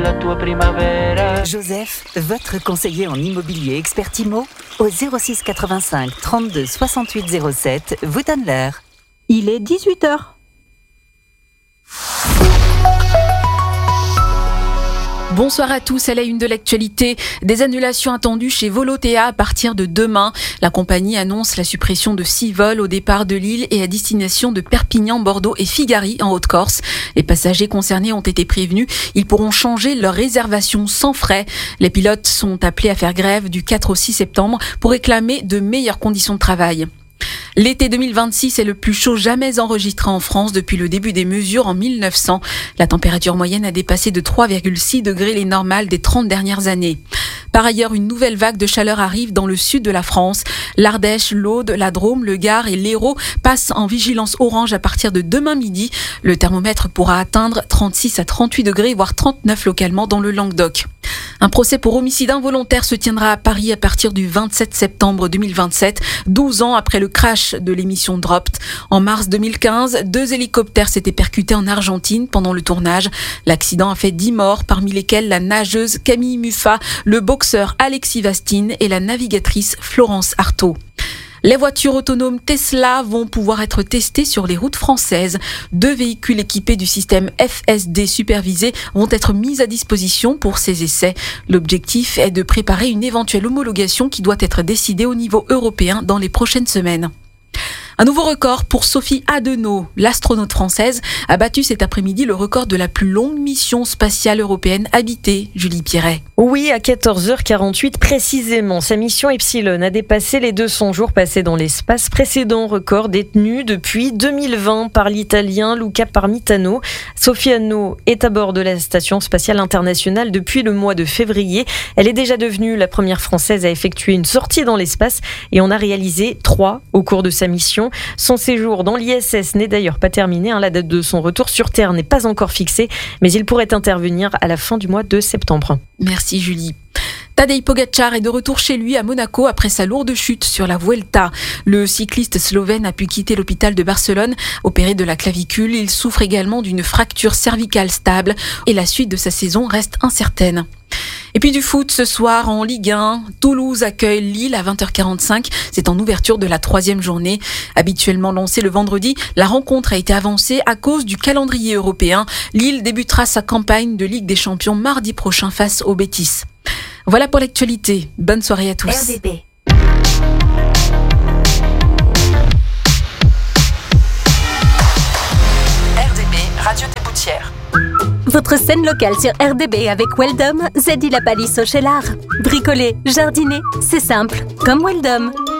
la tua primavera. Joseph, votre conseiller en immobilier expert IMO, au 06 85 32 68 07, vous donne l'heure. Il est 18h. Bonsoir à tous, à la une de l'actualité. Des annulations attendues chez Volotea à partir de demain. La compagnie annonce la suppression de 6 vols au départ de Lille et à destination de Perpignan, Bordeaux et Figari en Haute-Corse. Les passagers concernés ont été prévenus. Ils pourront changer leur réservation sans frais. Les pilotes sont appelés à faire grève du 4 au 6 septembre pour réclamer de meilleures conditions de travail. L'été 2026 est le plus chaud jamais enregistré en France depuis le début des mesures en 1900. La température moyenne a dépassé de 3,6 degrés les normales des 30 dernières années. Par ailleurs, une nouvelle vague de chaleur arrive dans le sud de la France. L'Ardèche, l'Aude, la Drôme, le Gard et l'Hérault passent en vigilance orange à partir de demain midi. Le thermomètre pourra atteindre 36 à 38 degrés, voire 39 localement dans le Languedoc. Un procès pour homicide involontaire se tiendra à Paris à partir du 27 septembre 2027, 12 ans après le crash de l'émission Dropped. En mars 2015, 2 hélicoptères s'étaient percutés en Argentine pendant le tournage. L'accident a fait 10 morts, parmi lesquels la nageuse Camille Muffat, le boxeur Alexis Vastine et la navigatrice Florence Artaud. Les voitures autonomes Tesla vont pouvoir être testées sur les routes françaises. 2 véhicules équipés du système FSD supervisé vont être mis à disposition pour ces essais. L'objectif est de préparer une éventuelle homologation qui doit être décidée au niveau européen dans les prochaines semaines. Un nouveau record pour Sophie Adenau. L'astronaute française a battu cet après-midi le record de la plus longue mission spatiale européenne habitée, Julie Pierret. Oui, à 14h48 précisément. Sa mission Epsilon a dépassé les 200 jours passés dans l'espace, précédent record détenu depuis 2020 par l'Italien Luca Parmitano. Sophie Adenau est à bord de la Station spatiale internationale depuis le mois de février. Elle est déjà devenue la première Française à effectuer une sortie dans l'espace et en a réalisé 3 au cours de sa mission. Son séjour dans l'ISS n'est d'ailleurs pas terminé. La date de son retour sur Terre n'est pas encore fixée, mais il pourrait intervenir à la fin du mois de septembre. Merci Julie. Tadej Pogačar est de retour chez lui à Monaco après sa lourde chute sur la Vuelta. Le cycliste slovène a pu quitter l'hôpital de Barcelone. Opéré de la clavicule, il souffre également d'une fracture cervicale stable et la suite de sa saison reste incertaine. Et puis du foot ce soir en Ligue 1, Toulouse accueille Lille à 20h45. C'est en ouverture de la 3e journée. Habituellement lancée le vendredi, la rencontre a été avancée à cause du calendrier européen. Lille débutera sa campagne de Ligue des Champions mardi prochain face au Betis. Voilà pour l'actualité. Bonne soirée à tous. RDB. RDB, Radio des Boutières. Votre scène locale sur RDB avec Weldom, Zedi la Palisse au Chelard. Bricoler, jardiner, c'est simple, comme Weldom.